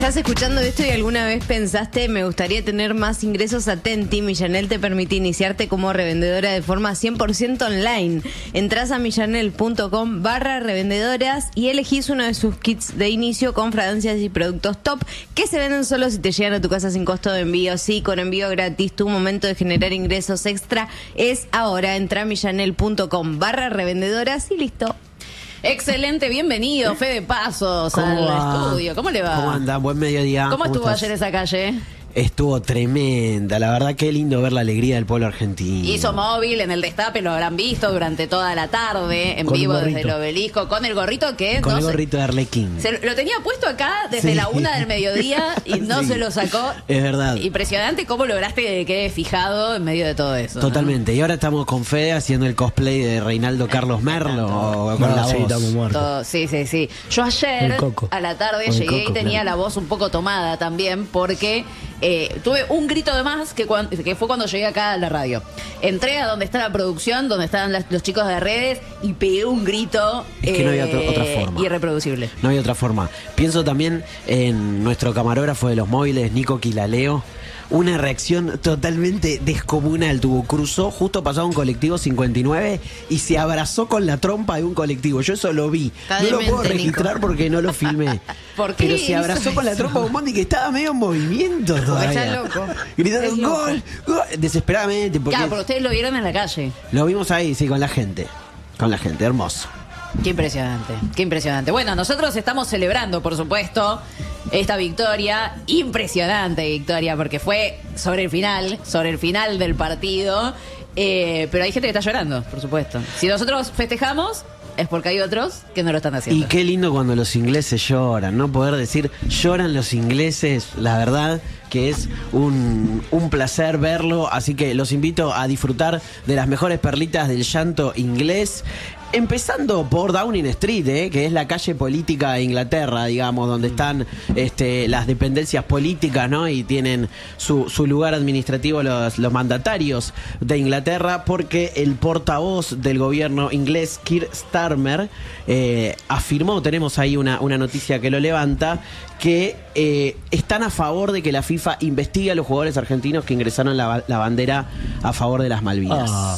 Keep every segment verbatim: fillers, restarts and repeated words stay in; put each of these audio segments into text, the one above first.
¿Estás escuchando esto y alguna vez pensaste, me gustaría tener más ingresos a Tenti? Millanel te permite iniciarte como revendedora de forma cien por ciento online. Entrás a millanel.com barra revendedoras y elegís uno de sus kits de inicio con fragancias y productos top que se venden solo si te llegan a tu casa sin costo de envío. Sí, con envío gratis. Tu momento de generar ingresos extra es ahora. Entra a millanel.com barra revendedoras y listo. Excelente, bienvenido, Fede Pasos, al va? estudio. ¿Cómo le va? ¿Cómo anda? Buen mediodía. ¿Cómo, ¿Cómo estuvo estás? ayer esa calle? Estuvo tremenda, la verdad qué lindo ver la alegría del pueblo argentino. Hizo móvil en el Destape, lo habrán visto durante toda la tarde, en con vivo desde el Obelisco, con el gorrito que... Con no el se, gorrito de Arlequín. Se lo tenía puesto acá desde sí. la una del mediodía y no sí. se lo sacó. Es verdad. Impresionante cómo lograste que quede fijado en medio de todo eso. Totalmente, ¿no? Y ahora estamos con Fede haciendo el cosplay de Reinaldo Carlos Merlo o con no, la sí, voz. estamos muertos. Todo, sí, sí, sí. Yo ayer a la tarde Con el llegué coco, y tenía claro. la voz un poco tomada también porque eh, tuve un grito de más que, cuando, que fue cuando llegué acá a la radio. Entré a donde está la producción, donde estaban las, los chicos de redes y pegué un grito Es que no había eh, otra- otra forma. irreproducible. No hay otra forma. Pienso también en nuestro camarógrafo de los móviles, Nico Quilaleo. Una reacción totalmente descomunal tuvo. Cruzó, justo pasaba un colectivo cincuenta y nueve y se abrazó con la trompa de un colectivo. Yo eso lo vi. Está no demente, lo puedo registrar Nico. porque no lo filmé. ¿Por qué Pero se hizo abrazó con la eso? trompa de un bondi que estaba medio en movimiento todavía. está loco. Gritando Es loco. gol, gol, desesperadamente. Porque Claro, pero ustedes lo vieron en la calle. lo vimos ahí, sí, con la gente. Con la gente, hermoso. Qué impresionante, qué impresionante. Bueno, nosotros estamos celebrando, por supuesto, esta victoria, impresionante victoria, porque fue sobre el final, sobre el final del partido, eh, pero hay gente que está llorando, por supuesto. Si nosotros festejamos, es porque hay otros que no lo están haciendo. Y qué lindo cuando los ingleses lloran, ¿no? Poder decir, lloran los ingleses, la verdad que es un, un placer verlo, así que los invito a disfrutar de las mejores perlitas del llanto inglés. Empezando por Downing Street, ¿eh? Que es la calle política de Inglaterra, digamos, donde están este, las dependencias políticas, ¿no? Y tienen su, su lugar administrativo los, los mandatarios de Inglaterra, porque el portavoz del gobierno inglés, Keir Starmer, eh, afirmó, tenemos ahí una, una noticia que lo levanta, que eh, están a favor de que la FIFA investigue a los jugadores argentinos que ingresaron la, la bandera a favor de las Malvinas. Ah.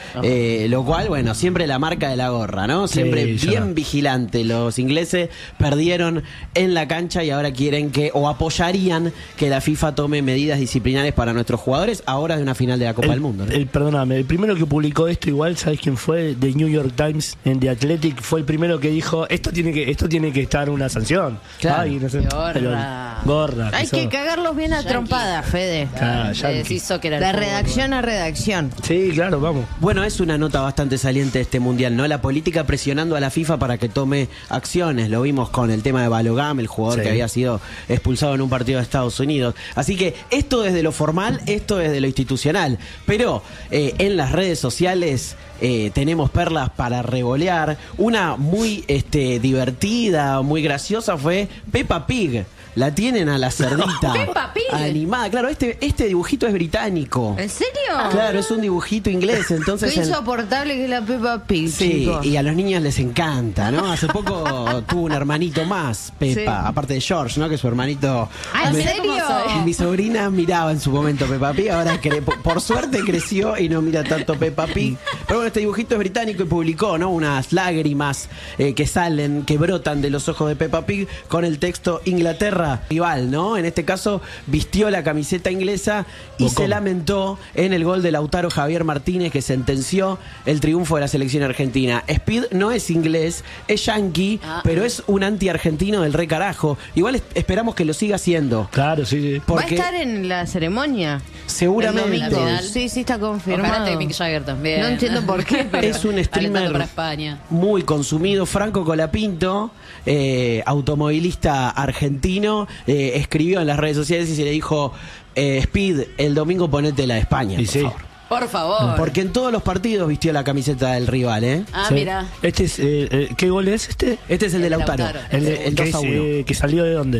Eh, lo cual, bueno, siempre la marca de la gorra, ¿no? Siempre Sí, bien ya. vigilante. Los ingleses perdieron en la cancha y ahora quieren que, o apoyarían que la FIFA tome medidas disciplinarias para nuestros jugadores ahora de una final de la Copa El, del Mundo, ¿no? el- perdóname, el primero que publicó esto igual, ¿sabes quién fue? The New York Times en The Athletic fue el primero que dijo, esto tiene que esto tiene que estar una sanción. Claro. Ay, no sé, Gorra. pero- gorra. Hay eso. que cagarlos bien a Yankee. trompada, Fede. Ah, Le yankee. decís soccer al De fútbol. redacción a redacción. Sí, claro, vamos. Bueno, es una nota bastante saliente de este mundial, ¿no? La política presionando a la FIFA para que tome acciones. Lo vimos con el tema de Balogam, el jugador Sí. que había sido expulsado en un partido de Estados Unidos. Así que esto desde lo formal, esto desde lo institucional. Pero eh, en las redes sociales eh, tenemos perlas para revolear. Una muy este, divertida, muy graciosa fue Peppa Pig. La tienen a la cerdita Peppa Pig. animada. Claro, este, este dibujito es británico. ¿En serio? Claro, es un dibujito inglés, entonces... Qué en- insoportable que es la Peppa Pig, Sí, chicos. y a los niños les encanta, ¿no? Hace poco tuvo un hermanito más, Peppa, Sí. aparte de George, ¿no? Que su hermanito... Ah, ¿en Me- serio? Y mi sobrina miraba en su momento Peppa Pig, ahora cre- por, por suerte creció y no mira tanto Peppa Pig. Pero bueno, este dibujito es británico y publicó, ¿no? Unas lágrimas eh, que salen, que brotan de los ojos de Peppa Pig con el texto Inglaterra rival, ¿no? En este caso vistió la camiseta inglesa y Bocón. se lamentó en el gol de Lautaro Javier Martínez que sentenció el triunfo de la selección argentina. Speed no es inglés, es yankee, Ah. pero es un anti-argentino del re carajo. Igual es- esperamos que lo siga siendo. Claro, sí, sí. ¿Va a Porque estar en la ceremonia? seguramente el domingo. final. Sí, sí, está Ojalá confirmado. esté Mick Jagger también. No entiendo por qué, pero... es un Alentando streamer para España. muy consumido. Franco Colapinto, eh, automovilista argentino, eh, escribió en las redes sociales y se le dijo, eh, Speed, el domingo ponete la de España, Y por sí. favor. Por favor. Porque en todos los partidos vistió la camiseta del rival, ¿eh? Ah, Sí. mira. Este es, eh, eh, ¿qué gol es este? Este es el de El de Lautaro, Lautaro. el, de- el que, dos a es, uno. eh, que salió de dónde?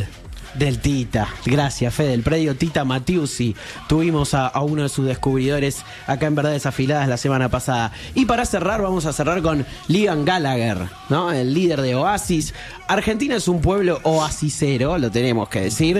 Del Tita, gracias Fede, el predio Tita Matiusi. Tuvimos a, a uno de sus descubridores acá en Verdades Afiladas la semana pasada. Y para cerrar, vamos a cerrar con Liam Gallagher, ¿no? El líder de Oasis. Argentina es un pueblo oasicero, lo tenemos que decir.